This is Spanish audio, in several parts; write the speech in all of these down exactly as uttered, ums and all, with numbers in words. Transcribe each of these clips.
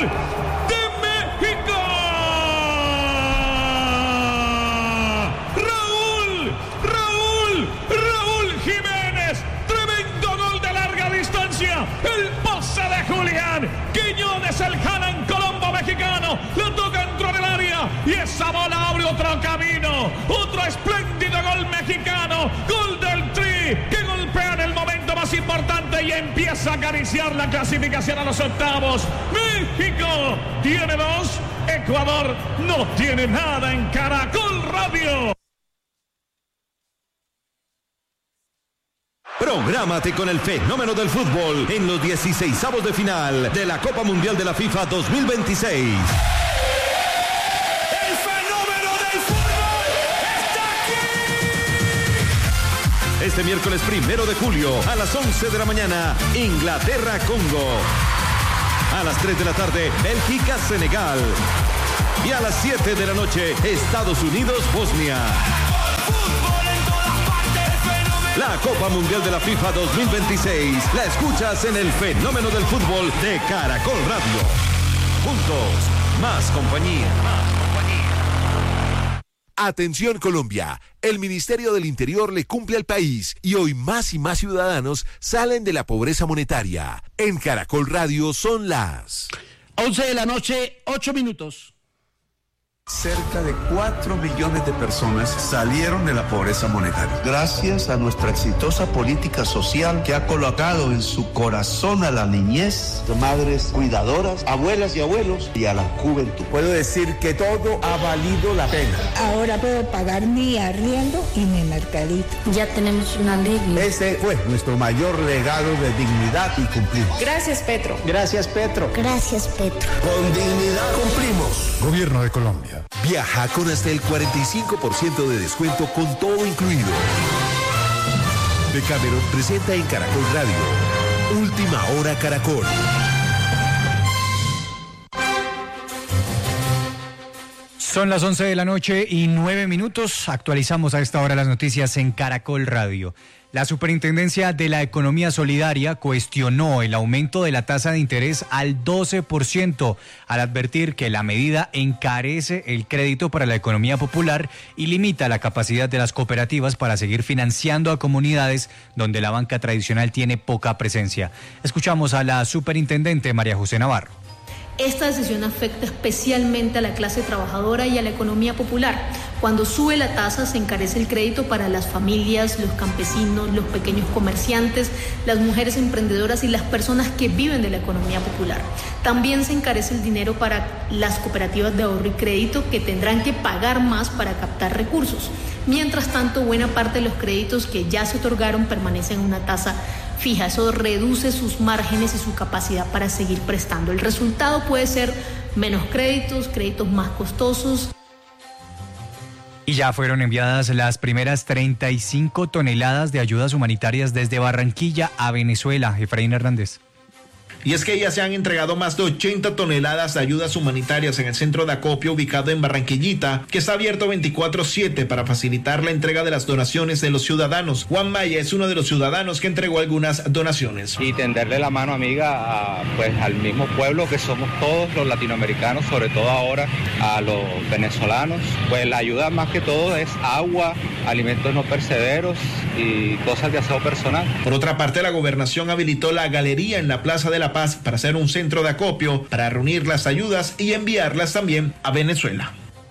de México. Raúl, Raúl, Raúl Jiménez. Tremendo gol de larga distancia. El pase de Julián Quiñones, el Haaland Colombo mexicano. Lo toca dentro del área y esa bola abre otro camino. Otro espléndido gol mexicano. Gol del Tri que golpea en el momento más importante y empieza a acariciar la clasificación a los octavos. México tiene dos, Ecuador no tiene nada en Caracol Radio. Prográmate con el fenómeno del fútbol en los dieciseisavos de final de la Copa Mundial de la FIFA dos mil veintiséis. El fenómeno del fútbol está aquí. Este miércoles primero de julio a las once de la mañana, Inglaterra-Congo. A las tres de la tarde, Bélgica-Senegal. Y a las siete de la noche, Estados Unidos-Bosnia. La Copa Mundial de la FIFA dos mil veintiséis la escuchas en el fenómeno del fútbol de Caracol Radio. Juntos, más compañía. Más compañía. Atención Colombia, el Ministerio del Interior le cumple al país y hoy más y más ciudadanos salen de la pobreza monetaria. En Caracol Radio son las once de la noche, ocho minutos. Cerca de cuatro millones de personas salieron de la pobreza monetaria. Gracias a nuestra exitosa política social que ha colocado en su corazón a la niñez, de madres cuidadoras, abuelas y abuelos y a la juventud. Puedo decir que todo ha valido la pena. Ahora puedo pagar mi arriendo y mi mercadito. Ya tenemos una ley. Ese fue nuestro mayor legado de dignidad y cumplimos. Gracias, Petro. Gracias, Petro. Gracias, Petro. Con dignidad cumplimos. Gobierno de Colombia. Viaja con hasta el cuarenta y cinco por ciento de descuento con todo incluido. Decameron presenta en Caracol Radio Última Hora Caracol. Son las once de la noche y nueve minutos. Actualizamos a esta hora las noticias en Caracol Radio. La Superintendencia de la Economía Solidaria cuestionó el aumento de la tasa de interés al doce por ciento al advertir que la medida encarece el crédito para la economía popular y limita la capacidad de las cooperativas para seguir financiando a comunidades donde la banca tradicional tiene poca presencia. Escuchamos a la superintendente María José Navarro. Esta decisión afecta especialmente a la clase trabajadora y a la economía popular. Cuando sube la tasa, se encarece el crédito para las familias, los campesinos, los pequeños comerciantes, las mujeres emprendedoras y las personas que viven de la economía popular. También se encarece el dinero para las cooperativas de ahorro y crédito, que tendrán que pagar más para captar recursos. Mientras tanto, buena parte de los créditos que ya se otorgaron permanecen en una tasa fija. Eso reduce sus márgenes y su capacidad para seguir prestando. El resultado puede ser menos créditos, créditos más costosos. Y ya fueron enviadas las primeras treinta y cinco toneladas de ayudas humanitarias desde Barranquilla a Venezuela. Efraín Hernández. Y es que ya se han entregado más de ochenta toneladas de ayudas humanitarias en el centro de acopio ubicado en Barranquillita, que está abierto veinticuatro siete para facilitar la entrega de las donaciones de los ciudadanos. Juan Maya es uno de los ciudadanos que entregó algunas donaciones. Y tenderle la mano amiga a, pues, al mismo pueblo que somos todos los latinoamericanos, sobre todo ahora a los venezolanos. Pues la ayuda más que todo es agua, alimentos no perecederos y cosas de aseo personal. Por otra parte, la gobernación habilitó la galería en la Plaza de la Paz para hacer un centro de acopio, para reunir las ayudas y enviarlas también a Venezuela.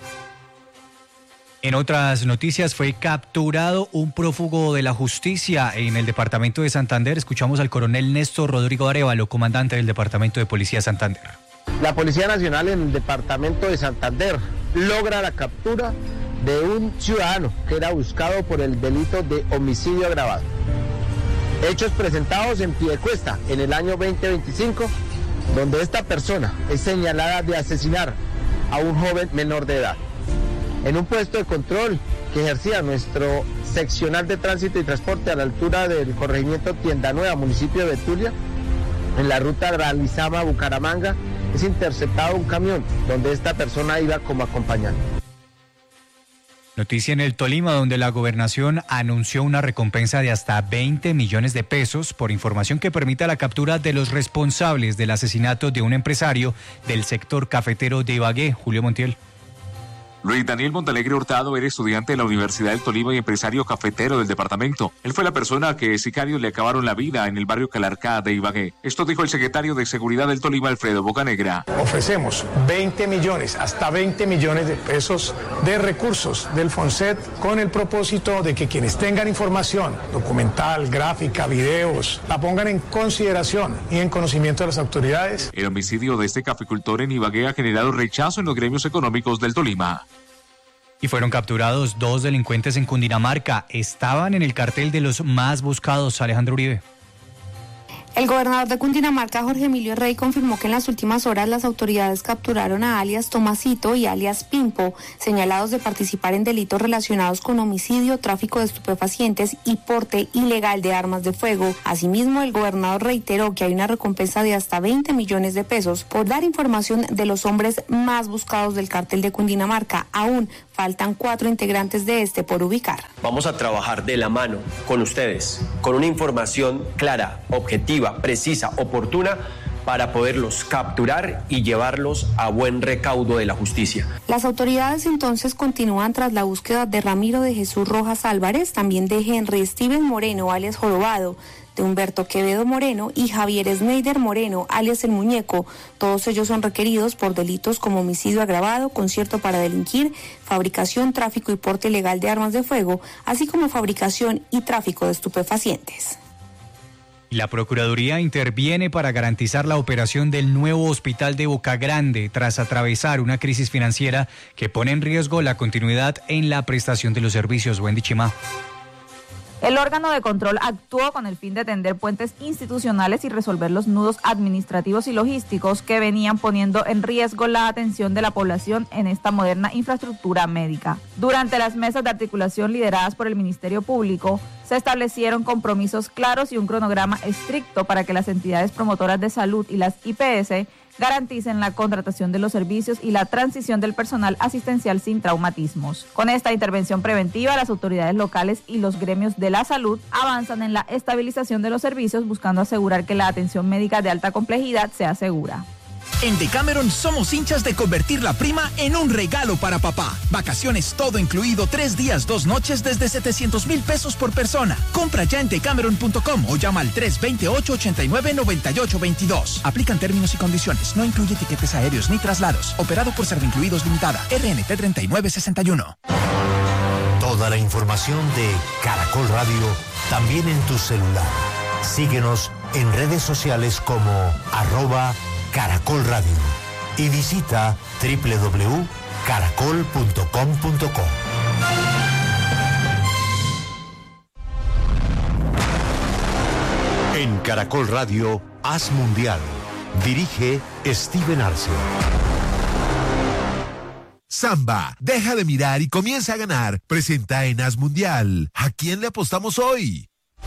En otras noticias, fue capturado un prófugo de la justicia en el departamento de Santander. Escuchamos al coronel Néstor Rodrigo Arévalo, comandante del Departamento de Policía de Santander. La Policía Nacional en el departamento de Santander logra la captura de un ciudadano que era buscado por el delito de homicidio agravado. Hechos presentados en Piedecuesta en el año veinte veinticinco, donde esta persona es señalada de asesinar a un joven menor de edad. En un puesto de control que ejercía nuestro seccional de tránsito y transporte a la altura del corregimiento Tienda Nueva, municipio de Betulia, en la ruta Ralizama-Bucaramanga, es interceptado un camión donde esta persona iba como acompañante. Noticia en el Tolima, donde la gobernación anunció una recompensa de hasta veinte millones de pesos por información que permita la captura de los responsables del asesinato de un empresario del sector cafetero de Ibagué. Julio Montiel. Luis Daniel Montalegre Hurtado era estudiante de la Universidad del Tolima y empresario cafetero del departamento. Él fue la persona a que sicarios le acabaron la vida en el barrio Calarcá de Ibagué. Esto dijo el secretario de Seguridad del Tolima, Alfredo Bocanegra. Ofrecemos veinte millones, hasta veinte millones de pesos de recursos del FONSET con el propósito de que quienes tengan información documental, gráfica, videos, la pongan en consideración y en conocimiento de las autoridades. El homicidio de este caficultor en Ibagué ha generado rechazo en los gremios económicos del Tolima. Y fueron capturados dos delincuentes en Cundinamarca. Estaban en el cartel de los más buscados. Alejandro Uribe. El gobernador de Cundinamarca, Jorge Emilio Rey, confirmó que en las últimas horas las autoridades capturaron a alias Tomasito y alias Pimpo, señalados de participar en delitos relacionados con homicidio, tráfico de estupefacientes y porte ilegal de armas de fuego. Asimismo, el gobernador reiteró que hay una recompensa de hasta veinte millones de pesos por dar información de los hombres más buscados del cártel de Cundinamarca. Aún faltan cuatro integrantes de este por ubicar. Vamos a trabajar de la mano con ustedes, con una información clara, objetiva, precisa, oportuna, para poderlos capturar y llevarlos a buen recaudo de la justicia. Las autoridades entonces continúan tras la búsqueda de Ramiro de Jesús Rojas Álvarez, también de Henry Steven Moreno, alias Jorobado, de Humberto Quevedo Moreno y Javier Sneider Moreno, alias El Muñeco. Todos ellos son requeridos por delitos como homicidio agravado, concierto para delinquir, fabricación, tráfico y porte ilegal de armas de fuego, así como fabricación y tráfico de estupefacientes. La Procuraduría interviene para garantizar la operación del nuevo hospital de Boca Grande tras atravesar una crisis financiera que pone en riesgo la continuidad en la prestación de los servicios. Wendy Chimá. El órgano de control actuó con el fin de tender puentes institucionales y resolver los nudos administrativos y logísticos que venían poniendo en riesgo la atención de la población en esta moderna infraestructura médica. Durante las mesas de articulación lideradas por el Ministerio Público, se establecieron compromisos claros y un cronograma estricto para que las entidades promotoras de salud y las I P S garanticen la contratación de los servicios y la transición del personal asistencial sin traumatismos. Con esta intervención preventiva, las autoridades locales y los gremios de la salud avanzan en la estabilización de los servicios, buscando asegurar que la atención médica de alta complejidad sea segura. En Decameron somos hinchas de convertir la prima en un regalo para papá. Vacaciones todo incluido, tres días, dos noches desde setecientos mil pesos por persona. Compra ya en decameron punto com o llama al tres dos ocho, ocho nueve, nueve ocho dos dos. Aplican términos y condiciones. No incluye tiquetes aéreos ni traslados. Operado por Servincluidos Limitada. R N T treinta y nueve sesenta y uno. Toda la información de Caracol Radio también en tu celular. Síguenos en redes sociales como arroba Caracol Radio y visita doble u doble u doble u punto caracol punto com punto co. En Caracol Radio, Haz Mundial. Dirige Steven Arce. Samba, deja de mirar y comienza a ganar. Presenta en Haz Mundial. ¿A quién le apostamos hoy?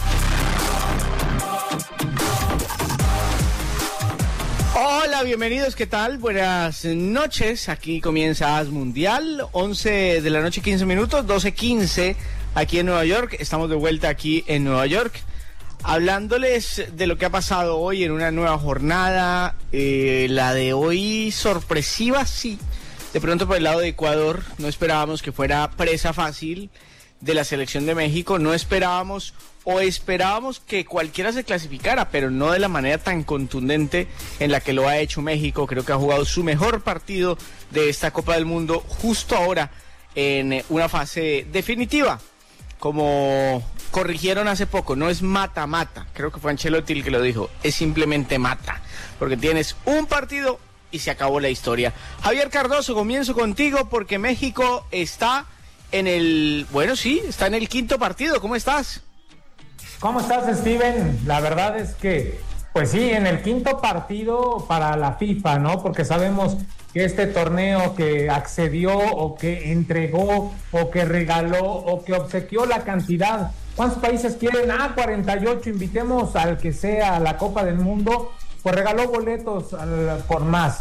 Hola, bienvenidos, ¿qué tal? Buenas noches, aquí comienza Haz Mundial, once de la noche, quince minutos, doce quince aquí en Nueva York. Estamos de vuelta aquí en Nueva York, hablándoles de lo que ha pasado hoy en una nueva jornada, eh, la de hoy sorpresiva, sí, de pronto por el lado de Ecuador, no esperábamos que fuera presa fácil de la selección de México, no esperábamos o esperábamos que cualquiera se clasificara, pero no de la manera tan contundente en la que lo ha hecho México. Creo que ha jugado su mejor partido de esta Copa del Mundo justo ahora en una fase definitiva. Como corrigieron hace poco, no es mata-mata, creo que fue Ancelotti el que lo dijo, es simplemente mata, porque tienes un partido y se acabó la historia. Javier Cardoso, comienzo contigo porque México está en el, bueno sí, está en el quinto partido. ¿Cómo estás? ¿Cómo estás, Steven? La verdad es que, pues sí, en el quinto partido para la FIFA, ¿no? Porque sabemos que este torneo que accedió o que entregó o que regaló o que obsequió la cantidad. ¿Cuántos países quieren? Ah, cuarenta y ocho, invitemos al que sea a la Copa del Mundo. Pues regaló boletos al, por más.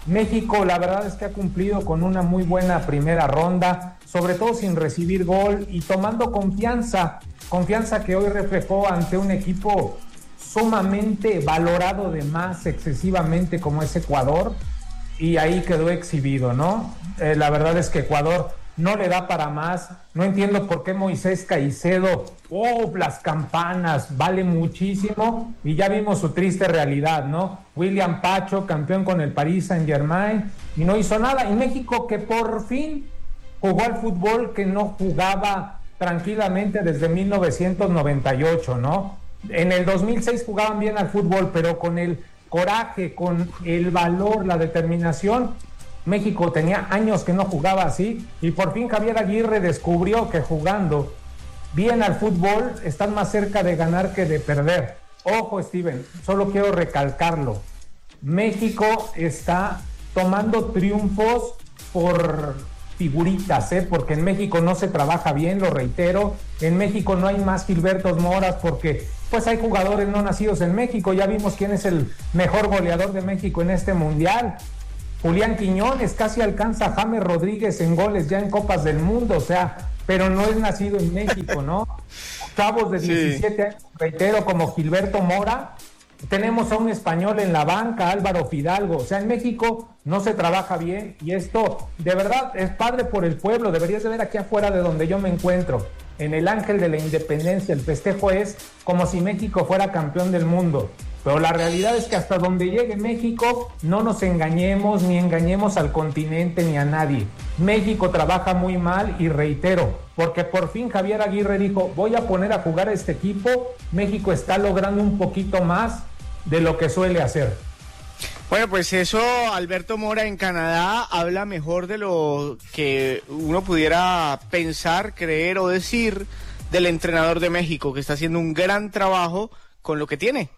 México, la verdad es que ha cumplido con una muy buena primera ronda, sobre todo sin recibir gol y tomando confianza, confianza que hoy reflejó ante un equipo sumamente valorado de más excesivamente como es Ecuador, y ahí quedó exhibido, ¿no? Eh, la verdad es que Ecuador no le da para más. No entiendo por qué Moisés Caicedo, oh, las campanas, vale muchísimo, y ya vimos su triste realidad, ¿no? William Pacho, campeón con el Paris Saint-Germain, y no hizo nada. Y México, que por fin jugó al fútbol que no jugaba tranquilamente desde mil novecientos noventa y ocho, ¿no? En el dos mil seis jugaban bien al fútbol, pero con el coraje, con el valor, la determinación, México tenía años que no jugaba así, y por fin Javier Aguirre descubrió que jugando bien al fútbol están más cerca de ganar que de perder. Ojo, Steven, solo quiero recalcarlo, México está tomando triunfos por figuritas, ¿eh? Porque en México no se trabaja bien, lo reitero. En México no hay más Gilbertos Moras porque pues hay jugadores no nacidos en México. Ya vimos quién es el mejor goleador de México en este mundial. Julián Quiñones casi alcanza a James Rodríguez en goles ya en Copas del Mundo, o sea, pero no es nacido en México, ¿no? Chavos de diecisiete sí. años, reitero, como Gilberto Mora. Tenemos a un español en la banca, Álvaro Fidalgo. O sea, en México no se trabaja bien, y esto de verdad es padre por el pueblo. Deberías de ver aquí afuera de donde yo me encuentro, en el Ángel de la Independencia, el festejo es como si México fuera campeón del mundo. Pero la realidad es que hasta donde llegue México, no nos engañemos, ni engañemos al continente ni a nadie. México trabaja muy mal, y reitero, porque por fin Javier Aguirre dijo, voy a poner a jugar a este equipo. México está logrando un poquito más de lo que suele hacer. Bueno, pues eso, Alberto Mora en Canadá habla mejor de lo que uno pudiera pensar, creer o decir del entrenador de México, que está haciendo un gran trabajo con lo que tiene.